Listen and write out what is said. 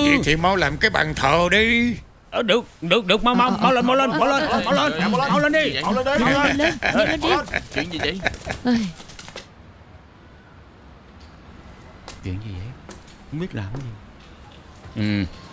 vậy thì mau làm cái bàn thờ đi. Được, mau lên đi. Mau lên đi. Chuyện gì vậy? Chuyện gì vậy? Không biết làm gì.